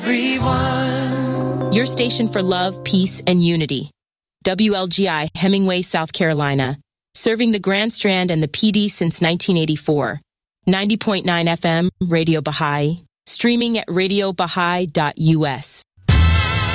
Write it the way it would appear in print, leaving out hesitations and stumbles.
Everyone. Your station for love, peace, and unity. WLGI, Hemingway, South Carolina. Serving the Grand Strand and the PD since 1984. 90.9 FM, Radio Baha'i. Streaming at radiobahai.us.